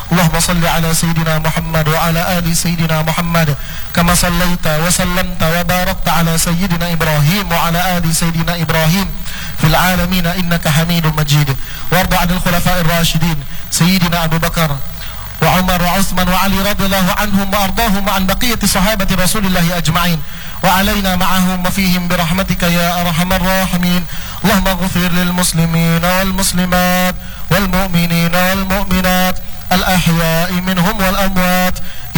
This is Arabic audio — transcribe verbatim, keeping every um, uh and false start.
اللهم صل على سيدنا محمد وعلى آل سيدنا محمد كما صليت وسلمت وباركت على سيدنا إبراهيم وعلى آل سيدنا إبراهيم في العالمين إنك حميد مجيد. وارض عن الخلفاء الراشدين سيدنا أبو بكر وعمر وعثمان وعلي رضي الله عنهم وأرضاهم وعن بقية صحابة رسول الله أجمعين وعلينا معهم وفيهم برحمتك يا أرحم الراحمين. اللهم اغفر للمسلمين والمسلمات والمؤمنين والمؤمنات الأحياء منهم والأموات